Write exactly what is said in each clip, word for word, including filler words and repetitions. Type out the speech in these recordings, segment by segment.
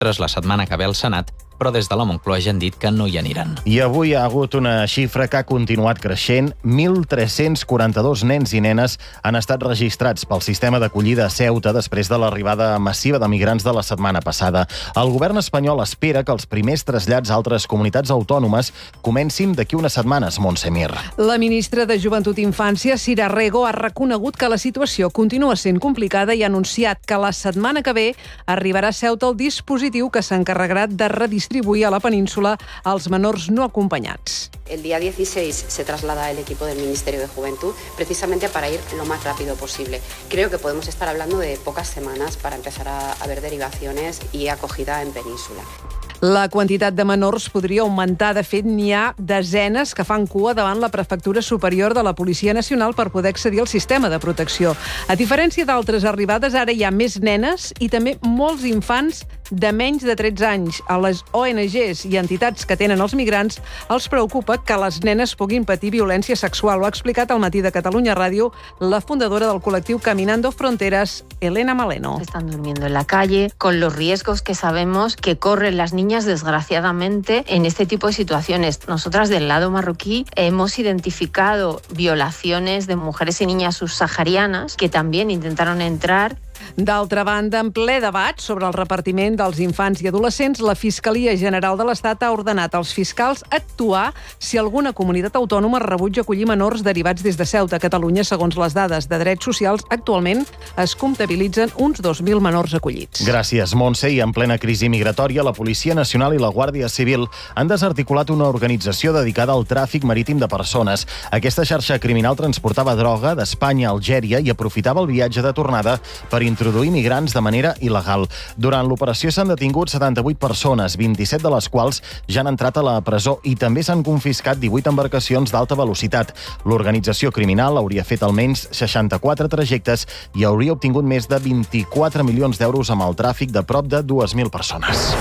ministres la setmana que ve al Senat, però des de la Moncloa ja han dit que no hi aniran. I avui hi ha hagut una xifra que ha continuat creixent. mil tres-cents quaranta-dos nens i nenes han estat registrats pel sistema d'acollida a Ceuta després de l'arribada massiva de migrants de la setmana passada. El govern espanyol espera que els primers trasllats a altres comunitats autònomes comencin d'aquí unes setmanes, Montse Mir. La ministra de Joventut i Infància, Sira Rego, ha reconegut que la situació continua sent complicada i ha anunciat que la setmana que ve arribarà a Ceuta el dispositiu que s'ha encarregat de redistribuir a la península als menors no acompanyats. El día dieciséis se traslada el equipo del Ministerio de Juventud precisamente para ir lo más rápido posible. Creo que podemos estar hablando de pocas semanas para empezar a, a ver derivaciones y acogida en península. La quantitat de menors podria augmentar. De fet, n'hi ha desenes que fan cua davant la Prefectura Superior de la Policia Nacional per poder accedir al sistema de protecció. A diferència d'altres arribades, ara hi ha més nenes i també molts infants de menys de tretze anys. A les O N Ges i entitats que tenen els migrants els preocupa que les nenes puguin patir violència sexual. Ho ha explicat al Matí de Catalunya Ràdio la fundadora del col·lectiu Caminando Fronteras, Elena Maleno. Están durmiendo en la calle con los riesgos que sabemos que corren las niñas, desgraciadamente, en este tipo de situaciones. Nosotras del lado marroquí hemos identificado violaciones de mujeres y niñas subsaharianas que también intentaron entrar. D'altra banda, en ple debat sobre el repartiment dels infants i adolescents, la Fiscalia General de l'Estat ha ordenat als fiscals actuar si alguna comunitat autònoma rebutja acollir menors derivats des de Ceuta. A Catalunya, segons les dades de drets socials, actualment es comptabilitzen uns dos mil menors acollits. Gràcies, Montse. I en plena crisi migratòria, la Policia Nacional i la Guàrdia Civil han desarticulat una organització dedicada al tràfic marítim de persones. Aquesta xarxa criminal transportava droga d'Espanya a Algèria i aprofitava el viatge de tornada per introduir migrants de manera il·legal. Durant l'operació s'han detingut setanta-vuit persones, vint-i-set de les quals ja han entrat a la presó i també s'han confiscat divuit embarcacions d'alta velocitat. L'organització criminal hauria fet almenys seixanta-quatre trajectes i hauria obtingut més de vint-i-quatre milions d'euros amb el tràfic de prop de dues mil persones.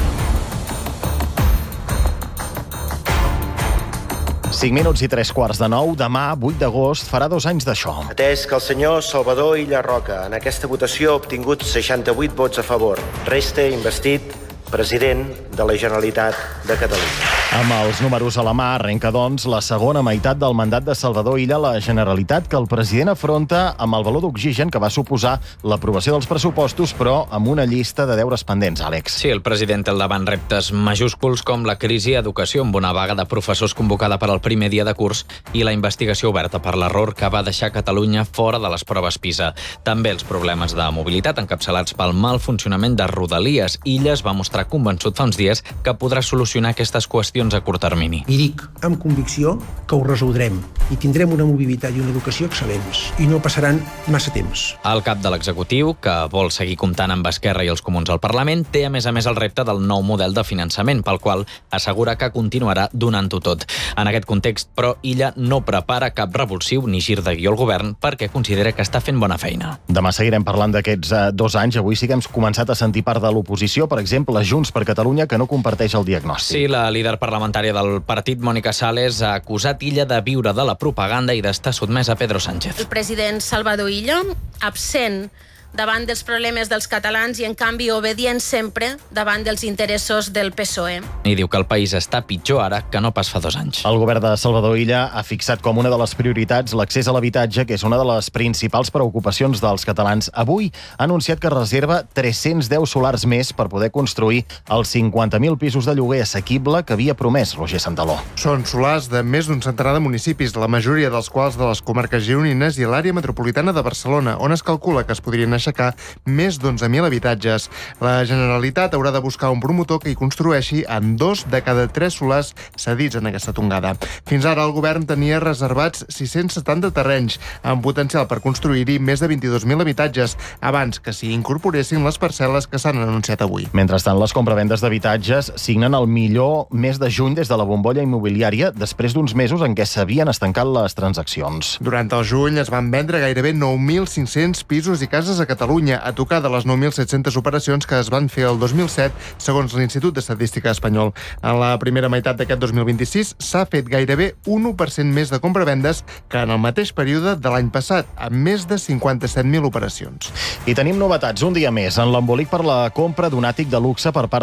cinc minuts i tres quarts de nou. Demà, vuit d'agost, farà dos anys d'això. Atès que el senyor Salvador Illa Roca en aquesta votació ha obtingut seixanta-vuit vots a favor, resta investit president de la Generalitat de Catalunya. Amb els números a la mà, arrenca, doncs, la segona meitat del mandat de Salvador Illa a la Generalitat, que el president afronta amb el valor d'oxigen que va suposar l'aprovació dels pressupostos, però amb una llista de deures pendents, Àlex. Sí, el president té al davant reptes majúsculs com la crisi a educació, amb una vaga de professors convocada per al primer dia de curs i la investigació oberta per l'error que va deixar Catalunya fora de les proves PISA. També els problemes de mobilitat encapçalats pel mal funcionament de Rodalies. Illa es va mostrar convençut fa uns dies que podrà solucionar aquestes qüestions a curt termini. I dic amb convicció que ho resoldrem i tindrem una mobilitat i una educació excel·lents i no passaran massa temps. El cap de l'executiu, que vol seguir comptant amb Esquerra i els comuns al Parlament, té a més a més el repte del nou model de finançament, pel qual assegura que continuarà donant-ho tot. En aquest context, però, Illa no prepara cap revulsiu ni gir de guió al govern perquè considera que està fent bona feina. Demà seguirem parlant d'aquests eh, dos anys. Avui sí que hem començat a sentir part de l'oposició, per exemple, Junts per Catalunya, que no comparteix el diagnòstic. Sí, la líder parlamentària del partit, Mònica Sales, ha acusat Illa de viure de la propaganda i d'estar sotmès a Pedro Sánchez. El president Salvador Illa, absent davant dels problemes dels catalans i, en canvi, obedient sempre davant dels interessos del P S O E. I diu que el país està pitjor ara que no pas fa dos anys. El govern de Salvador Illa ha fixat com una de les prioritats l'accés a l'habitatge, que és una de les principals preocupacions dels catalans. Avui ha anunciat que reserva tres-cents deu solars més per poder construir els cinquanta mil pisos de lloguer assequible que havia promès Roger Santaló. Són solars de més d'un centenar de municipis, la majoria dels quals de les comarques gironines i l'àrea metropolitana de Barcelona, on es calcula que es podrien aixecar més d'onze mil habitatges. La Generalitat haurà de buscar un promotor que hi construeixi en dos de cada tres solars cedits en aquesta tongada. Fins ara el govern tenia reservats sis-cents setanta terrenys, amb potencial per construir-hi més de vint-i-dos mil habitatges, abans que s'hi incorporessin les parcel·les que s'han anunciat avui. Mentrestant, les compravendes d'habitatges signen el millor mes de juny des de la bombolla immobiliària, després d'uns mesos en què s'havien estancat les transaccions. Durant el juny es van vendre gairebé nou mil cinc-cents pisos i cases a Catalunya, a tocar de les nou mil set-centes operacions que es van fer el dos mil set, segons l'Institut d'Estadística espanyol. En la primera meitat d'aquest dos mil vint-i-sis s'ha fet gairebé un u per cent més de compravendes que en el mateix període de l'any passat, amb més de cinquanta-set mil operacions. I tenim novetats un dia més en l'embolic per la compra d'un àtic de luxe per part